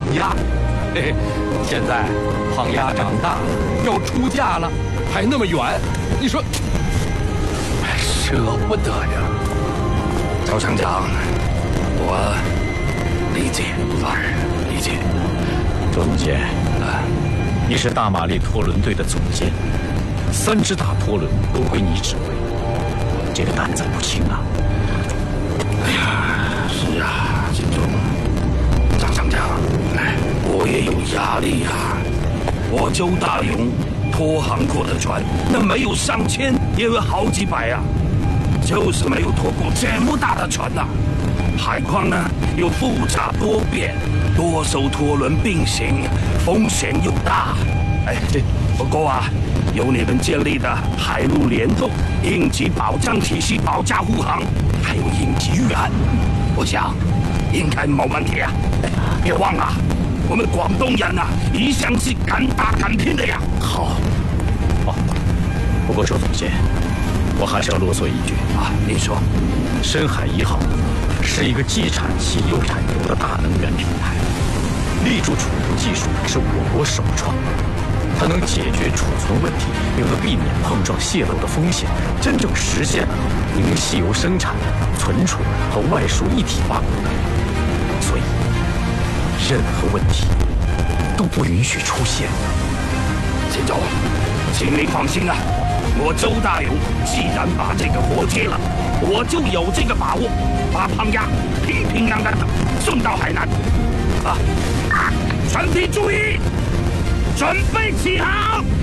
鸭。嘿嘿，现在胖丫长大了，要出嫁了，还那么远，你说，舍不得呀。 赵厂长，我理解，理解。 周总监，你是大马力拖轮队的总监，3只大拖轮都归你指挥，这个担子不轻啊。 哎呀，是啊，金总，张厂长，我也有压力啊。我周大勇拖航过的船，那没有上千，也有好几百啊，就是没有拖过这么大的船呐。海况呢又复杂多变，多艘拖轮并行，风险又大。不过啊，有你们建立的海陆联动应急保障体系保驾护航，还有应急预案，我想应该没问题啊。别忘了，我们广东人啊，一向是敢打敢拼的呀。 好，不过周总监，我还是要啰嗦一句啊，您说， 深海1号是一个既产气又产油的大能源平台，立柱储油技术是我国首创，它能解决储存问题，并能避免碰撞泄漏的风险，真正实现了零汽油生产、存储和外输一体化功能。所以，任何问题都不允许出现。 秦总，请您放心啊，我周大勇既然把这个活接了，我就有这个把握，把胖丫平平安安的送到海南。全体注意，准备起航！